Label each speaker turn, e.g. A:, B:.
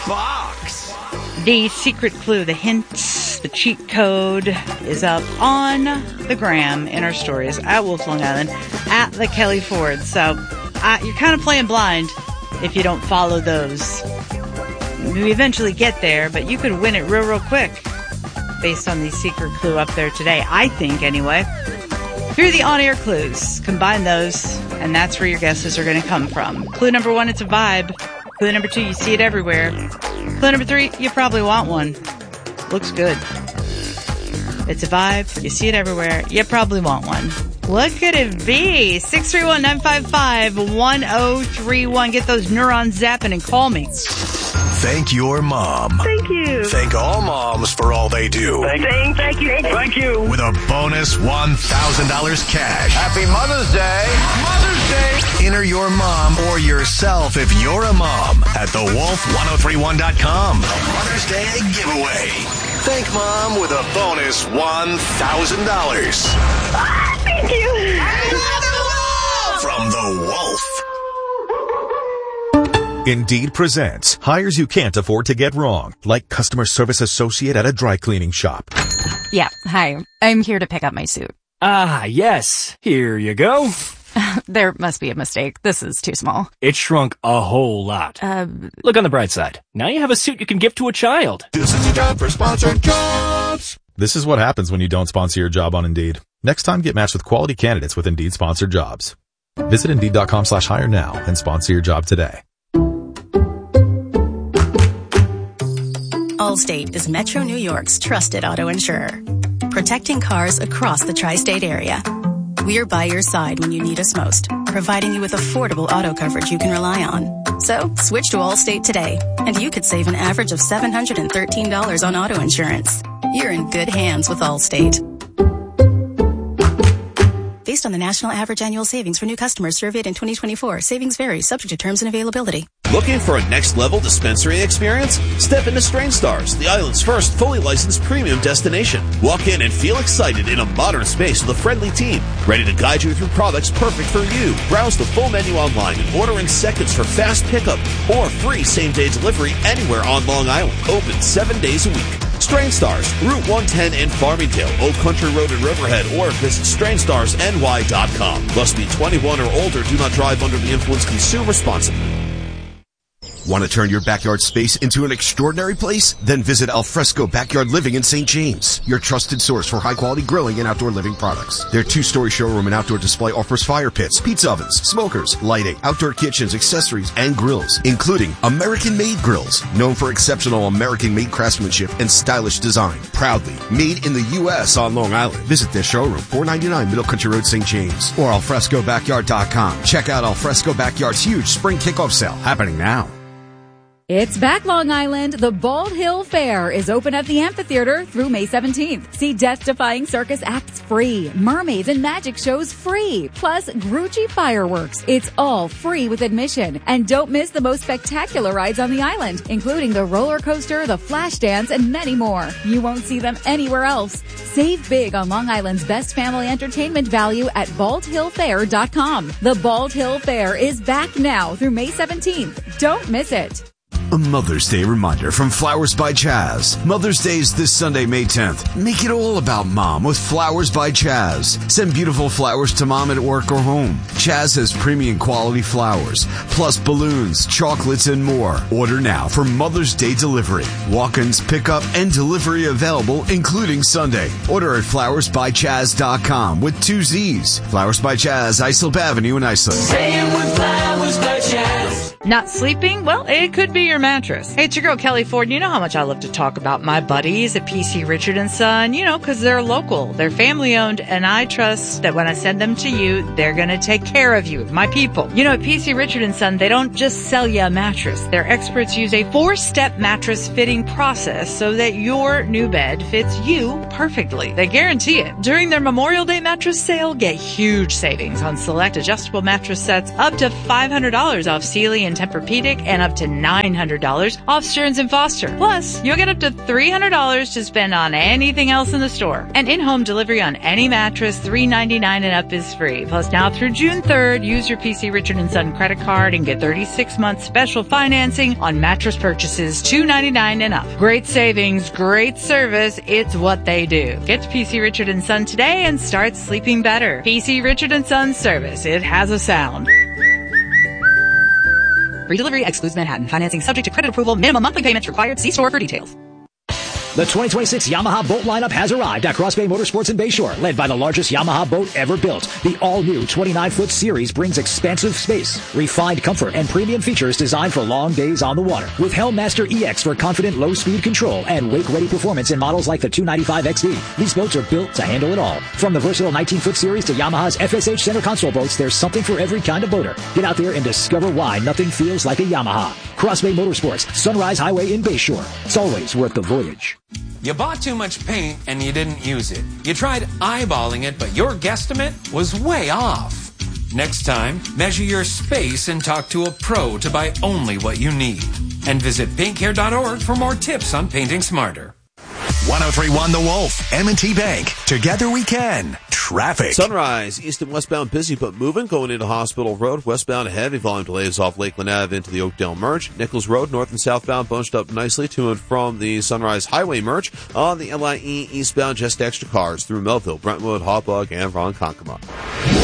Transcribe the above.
A: Fox.
B: The secret clue, the hints, the cheat code is up on the gram in our stories at Wolf Long Island, at the Kelly Ford. So you're kind of playing blind if you don't follow those. We eventually get there, but you could win it real quick based on the secret clue up there today, I think, anyway. Here are the on-air clues. Combine those, and that's where your guesses are going to come from. Clue number 1, it's a vibe. Clue number 2, you see it everywhere. Clue number 3, you probably want one. Looks good. It's a vibe. You see it everywhere. You probably want one. What could it be? 631-955-1031. Get those neurons zapping and call me.
C: Thank your mom.
D: Thank you.
C: Thank all moms for all they do.
D: Thank you.
A: Thank you.
C: With a bonus $1,000 cash.
A: Happy Mother's Day. Mother's Day.
C: Enter your mom or yourself if you're a mom at thewolf1031.com. A Mother's Day giveaway. Thank mom with a bonus $1,000.
D: Thank you.
C: From the Wolf.
E: Indeed presents hires you can't afford to get wrong, like customer service associate at a dry cleaning shop.
F: Yeah, hi. I'm here to pick up my suit.
G: Ah, yes. Here you go.
F: There must be a mistake. This is too small.
G: It shrunk a whole lot. Look on the bright side. Now you have a suit you can give to a child.
C: This is your job for sponsored jobs.
E: This is what happens when you don't sponsor your job on Indeed. Next time, get matched with quality candidates with Indeed sponsored jobs. Visit Indeed.com/hire now and sponsor your job today.
H: Allstate is Metro New York's trusted auto insurer, protecting cars across the tri-state area. We're by your side when you need us most, providing you with affordable auto coverage you can rely on. So, switch to Allstate today, and you could save an average of $713 on auto insurance. You're in good hands with Allstate. Based on the national average annual savings for new customers surveyed in 2024, savings vary, subject to terms and availability.
I: Looking for a next-level dispensary experience? Step into Strain Stars, the island's first fully licensed premium destination. Walk in and feel excited in a modern space with a friendly team, ready to guide you through products perfect for you. Browse the full menu online and order in seconds for fast pickup or free same-day delivery anywhere on Long Island. Open 7 days a week. Strain Stars, Route 110 in Farmingdale, Old Country Road in Riverhead, or visit strainstarsny.com. Must be 21 or older. Do not drive under the influence. Consume responsibly.
J: Want to turn your backyard space into an extraordinary place? Then visit Alfresco Backyard Living in St. James, your trusted source for high-quality grilling and outdoor living products. Their 2-story showroom and outdoor display offers fire pits, pizza ovens, smokers, lighting, outdoor kitchens, accessories, and grills, including American-made grills, known for exceptional American-made craftsmanship and stylish design. Proudly made in the U.S. on Long Island. Visit their showroom, 499 Middle Country Road, St. James, or alfrescobackyard.com. Check out Alfresco Backyard's huge spring kickoff sale happening now.
K: It's back, Long Island. The Bald Hill Fair is open at the amphitheater through May 17th. See death-defying circus acts free, mermaids and magic shows free, plus Grucci fireworks. It's all free with admission. And don't miss the most spectacular rides on the island, including the roller coaster, the flash dance, and many more. You won't see them anywhere else. Save big on Long Island's best family entertainment value at baldhillfair.com. The Bald Hill Fair is back now through May 17th. Don't miss it.
J: A Mother's Day reminder from Flowers by Chaz. Mother's Day is this Sunday, May 10th. Make it all about mom with Flowers by Chaz. Send beautiful flowers to mom at work or home. Chaz has premium quality flowers, plus balloons, chocolates, and more. Order now for Mother's Day delivery. Walk-ins, pickup, and delivery available, including Sunday. Order at flowersbychaz.com with 2 Z's. Flowers by Chaz, Islip Avenue in Islip.
B: Say it with Flowers by Chaz. Not sleeping? Well, it could be your mattress. Hey, it's your girl, Kelly Ford. You know how much I love to talk about my buddies at PC Richard & Son, because they're local. They're family-owned, and I trust that when I send them to you, they're going to take care of you, my people. At PC Richard & Son, they don't just sell you a mattress. Their experts use a 4-step mattress fitting process so that your new bed fits you perfectly. They guarantee it. During their Memorial Day mattress sale, get huge savings on select adjustable mattress sets, up to $500 off Sealy and and Tempur-Pedic and up to $900 off Stearns & Foster. Plus, you'll get up to $300 to spend on anything else in the store. And in-home delivery on any mattress, $3.99 and up is free. Plus, now through June 3rd, use your PC Richard & Son credit card and get 36-month special financing on mattress purchases, $2.99 and up. Great savings, great service. It's what they do. Get to PC Richard & Son today and start sleeping better. PC Richard & Son service. It has a sound. Free delivery excludes Manhattan. Financing subject to credit approval. Minimum monthly payments required. See store for details.
L: The 2026 Yamaha boat lineup has arrived at Cross Bay Motorsports in Bayshore. Led by the largest Yamaha boat ever built, the all-new 29-foot series brings expansive space, refined comfort, and premium features designed for long days on the water. With Helmmaster EX for confident low-speed control and wake-ready performance in models like the 295 XD, these boats are built to handle it all. From the versatile 19-foot series to Yamaha's FSH center console boats, there's something for every kind of boater. Get out there and discover why nothing feels like a Yamaha. Cross Bay Motorsports, Sunrise Highway in Bayshore. It's always worth the voyage.
M: You bought too much paint and you didn't use it. You tried eyeballing it, but your guesstimate was way off. Next time, measure your space and talk to a pro to buy only what you need. And visit paintcare.org for more tips on painting smarter.
C: 1031 The Wolf, M&T Bank. Together we can. Traffic.
I: Sunrise, east and westbound busy but moving, going into Hospital Road. Westbound heavy volume delays off Lakeland Ave into the Oakdale merge. Nichols Road, north and southbound, bunched up nicely to and from the Sunrise Highway merge. On the LIE eastbound, just extra cars through Melville, Brentwood, Hawbug, and Ronkonkoma.